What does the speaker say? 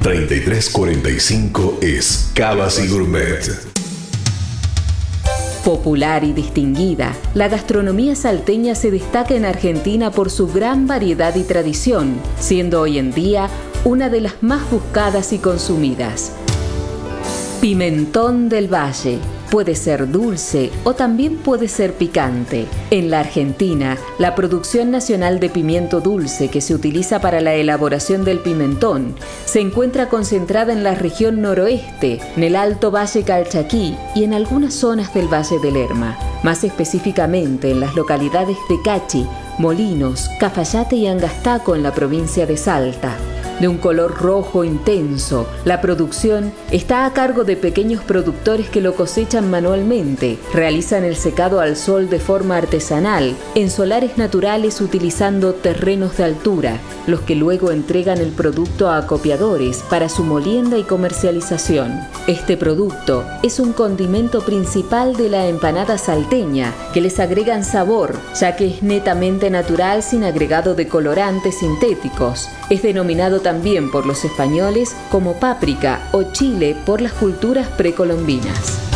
3345 es Cavas y Gourmet. Popular y distinguida, la gastronomía salteña se destaca en Argentina por su gran variedad y tradición, siendo hoy en día una de las más buscadas y consumidas. Pimentón del Valle. Puede ser dulce o también puede ser picante. En la Argentina, la producción nacional de pimiento dulce que se utiliza para la elaboración del pimentón se encuentra concentrada en la región noroeste, en el Alto Valle Calchaquí y en algunas zonas del Valle del Lerma, más específicamente en las localidades de Cachi, Molinos, Cafayate y Angastaco en la provincia de Salta. De un color rojo intenso, la producción está a cargo de pequeños productores que lo cosechan manualmente, realizan el secado al sol de forma artesanal, en solares naturales utilizando terrenos de altura, los que luego entregan el producto a acopiadores para su molienda y comercialización. Este producto es un condimento principal de la empanada salteña, que les agregan sabor, ya que es netamente natural sin agregado de colorantes sintéticos. Es denominado también por los españoles como páprica o chile por las culturas precolombinas.